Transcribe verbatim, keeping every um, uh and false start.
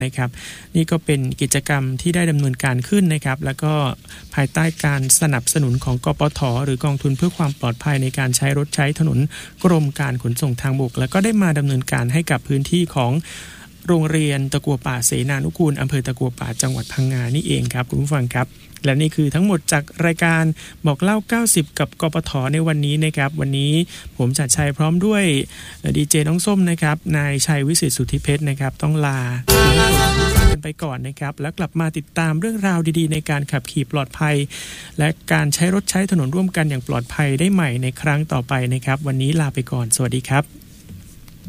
นะครับนี่ก็เป็นกิจกรรมที่ได้ดำเนินการขึ้นนะครับแล้วก็ภายใต้การสนับสนุนของกปท.หรือกองทุนเพื่อความปลอดภัยในการใช้รถใช้ถนนกรมการขนส่งทางบกแล้วก็ได้มาดำเนินการให้กับพื้นที่ของโรงเรียนตะกัวป่าเสนานุกูลอำเภอตะกัวป่าจังหวัดพังงานี่เองครับคุณผู้ฟังครับและนี่คือทั้งหมดจากรายการบอกเล่าเก้าสิบกับกปท.ในวันนี้นะครับวันนี้ผมจัดชัยพร้อมด้วยดีเจน้องส้มนะครับนายชัยวิสิทธิ์สุทธิเพชรนะครับต้องลากันไปก่อนนะครับแล้วกลับมาติดตามเรื่องราวดีๆในการขับขี่ปลอดภัยและการใช้รถใช้ถนนร่วมกันอย่างปลอดภัยได้ใหม่ในครั้งต่อไปนะครับวันนี้ลาไปก่อนสวัสดีครับ